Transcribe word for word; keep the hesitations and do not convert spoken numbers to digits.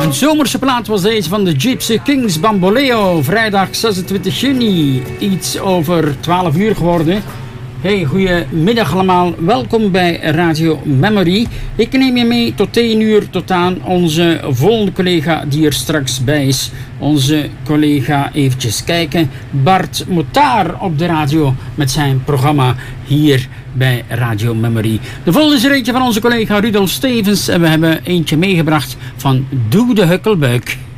Een zomerse plaat was deze van de Gypsy Kings Bamboleo. Vrijdag zesentwintig juni. Iets over twaalf uur geworden. Hey, goedemiddag allemaal. Welkom bij Radio Memory. Ik neem je mee tot één uur tot aan onze volgende collega die er straks bij is. Onze collega, eventjes kijken, Bart Motaar op de radio met zijn programma hier bij Radio Memory. De volgende is er eentje van onze collega Rudolf Stevens en we hebben eentje meegebracht van Doe de Hukkelbuik.